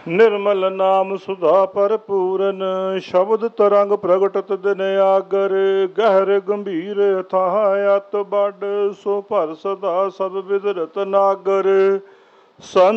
निर्मल नाम सुधा भरपूरन, शब्द तरंग प्रगटत दिन आगर। गहर गंभीर थाह अत बड, सो भर सदा सब विद रतनागर। संत